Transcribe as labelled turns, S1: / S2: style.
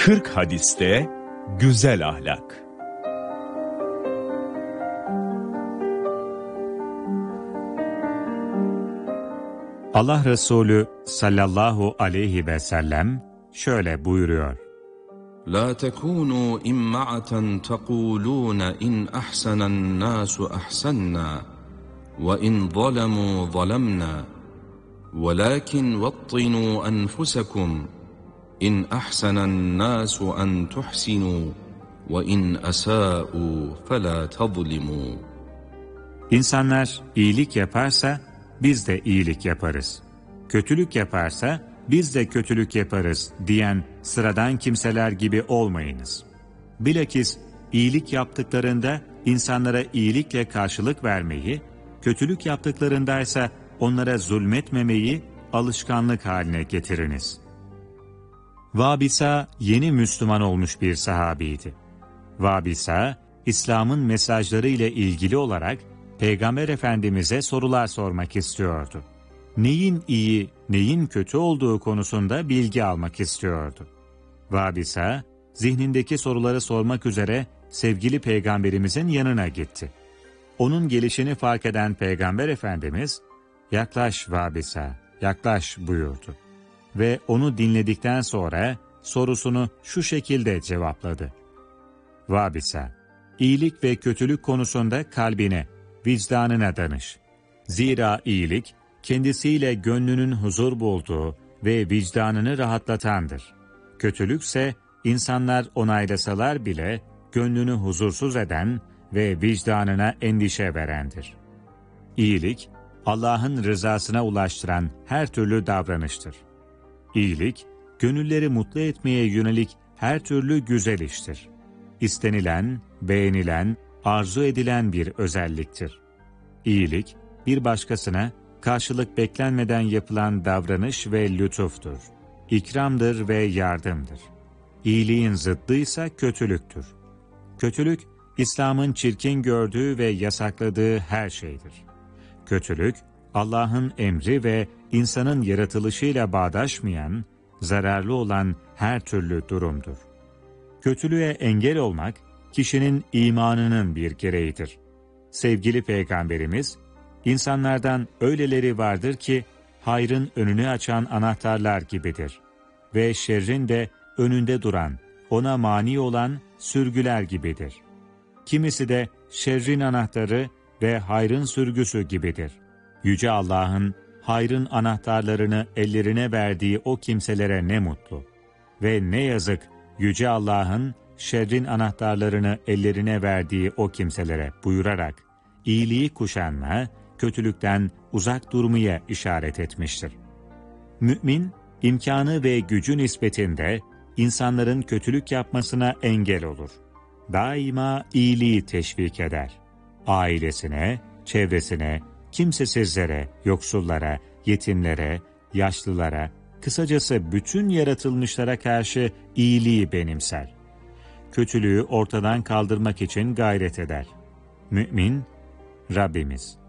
S1: 40 hadiste güzel ahlak.
S2: Allah Resulü sallallahu aleyhi ve sellem şöyle buyuruyor:
S3: La tekunu imma'aten tekulun in ahsanan nasu ahsanna ve in zalemu zalemna velakin vattinu enfusakum in ahsanan nasu en tuhsinu ve in asa'u fela tazlimu.
S2: İnsanlar iyilik yaparsa biz de iyilik yaparız. Kötülük yaparsa biz de kötülük yaparız diyen sıradan kimseler gibi olmayınız. Bilakis iyilik yaptıklarında insanlara iyilikle karşılık vermeyi, kötülük yaptıklarındaysa onlara zulmetmemeyi alışkanlık haline getiriniz. Vabisa yeni Müslüman olmuş bir sahabiydi. Vabisa, İslam'ın mesajları ile ilgili olarak Peygamber Efendimiz'e sorular sormak istiyordu. Neyin iyi, neyin kötü olduğu konusunda bilgi almak istiyordu. Vabisa, zihnindeki soruları sormak üzere sevgili Peygamberimizin yanına gitti. Onun gelişini fark eden Peygamber Efendimiz, "Yaklaş Vabisa, yaklaş" buyurdu. Ve onu dinledikten sonra sorusunu şu şekilde cevapladı: Vabisa, iyilik ve kötülük konusunda kalbine, vicdanına danış. Zira iyilik, kendisiyle gönlünün huzur bulduğu ve vicdanını rahatlatandır. Kötülükse, insanlar onaylasalar bile gönlünü huzursuz eden ve vicdanına endişe verendir. İyilik, Allah'ın rızasına ulaştıran her türlü davranıştır. İyilik, gönülleri mutlu etmeye yönelik her türlü güzel iştir. İstenilen, beğenilen, arzu edilen bir özelliktir. İyilik, bir başkasına karşılık beklenmeden yapılan davranış ve lütuftur. İkramdır ve yardımdır. İyiliğin zıddıysa kötülüktür. Kötülük, İslam'ın çirkin gördüğü ve yasakladığı her şeydir. Kötülük, Allah'ın emri ve insanın yaratılışıyla bağdaşmayan, zararlı olan her türlü durumdur. Kötülüğe engel olmak, kişinin imanının bir gereğidir. Sevgili Peygamberimiz, insanlardan öyleleri vardır ki, hayrın önünü açan anahtarlar gibidir ve şerrin de önünde duran, ona mani olan sürgüler gibidir. Kimisi de şerrin anahtarı ve hayrın sürgüsü gibidir. Yüce Allah'ın hayrın anahtarlarını ellerine verdiği o kimselere ne mutlu ve ne yazık Yüce Allah'ın şerrin anahtarlarını ellerine verdiği o kimselere buyurarak iyiliği kuşanma, kötülükten uzak durmaya işaret etmiştir. Mümin, imkanı ve gücü nispetinde insanların kötülük yapmasına engel olur. Daima iyiliği teşvik eder. Ailesine, çevresine, kimsesizlere, yoksullara, yetimlere, yaşlılara, kısacası bütün yaratılmışlara karşı iyiliği benimser. Kötülüğü ortadan kaldırmak için gayret eder. Mümin, Rabbimiz,